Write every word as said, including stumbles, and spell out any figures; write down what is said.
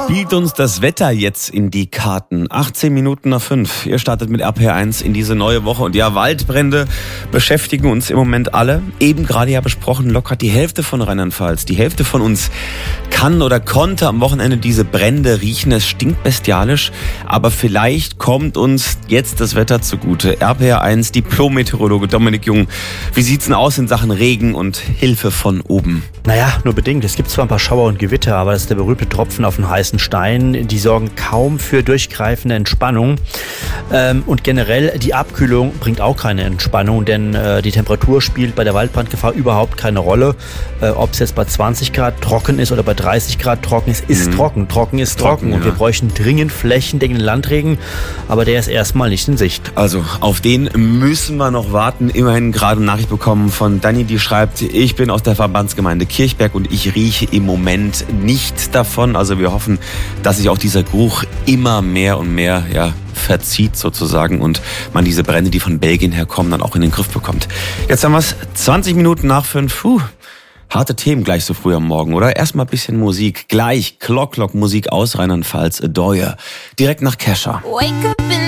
Spielt uns das Wetter jetzt in die Karten? achtzehn Minuten nach fünf. Ihr startet mit R P R eins in diese neue Woche. Und ja, Waldbrände beschäftigen uns im Moment alle. Eben gerade ja besprochen, lockert die Hälfte von Rheinland-Pfalz. Die Hälfte von uns kann oder konnte am Wochenende diese Brände riechen. Es stinkt bestialisch. Aber vielleicht kommt uns jetzt das Wetter zugute. R P R eins, Diplom-Meteorologe Dominik Jung. Wie sieht's denn aus in Sachen Regen und Hilfe von oben? Naja, nur bedingt. Es gibt zwar ein paar Schauer und Gewitter, aber das ist der berühmte Tropfen auf den heißen Stein. Die sorgen kaum für durchgreifende Entspannung. Ähm, und generell, die Abkühlung bringt auch keine Entspannung, denn äh, die Temperatur spielt bei der Waldbrandgefahr überhaupt keine Rolle. Äh, ob es jetzt bei zwanzig Grad trocken ist oder bei dreißig Grad trocken ist, ist mhm. trocken. Trocken ist trocken. trocken und ja. wir bräuchten dringend flächendeckenden Landregen, aber der ist erstmal nicht in Sicht. Also, auf den müssen wir noch warten. Immerhin gerade eine Nachricht bekommen von Dani, die schreibt, ich bin aus der Verbandsgemeinde Kirchberg und ich rieche im Moment nichts davon. Also wir hoffen, dass sich auch dieser Geruch immer mehr und mehr ja, verzieht sozusagen und man diese Brände, die von Belgien herkommen, dann auch in den Griff bekommt. Jetzt haben wir es zwanzig Minuten nach fünf. Puh, harte Themen gleich so früh am Morgen, oder? Erstmal ein bisschen Musik. Gleich Clock Clock Musik aus Rheinland-Pfalz, Adore. Direkt nach Kesha.